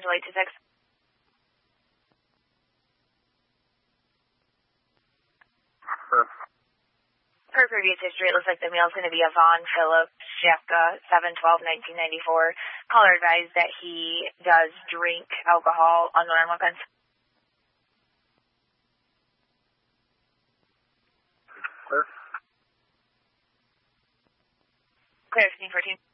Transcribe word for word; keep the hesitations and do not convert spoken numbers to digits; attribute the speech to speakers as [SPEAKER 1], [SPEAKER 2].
[SPEAKER 1] Angela eight two six.
[SPEAKER 2] Sure.
[SPEAKER 1] Per previous history, it looks like the male is going to be Yvonne Phillips, Shefka, seven twelve nineteen ninety-four. Caller advised that he does drink alcohol on the normal guns.
[SPEAKER 2] Clear.
[SPEAKER 1] Clear, fifteen fourteen.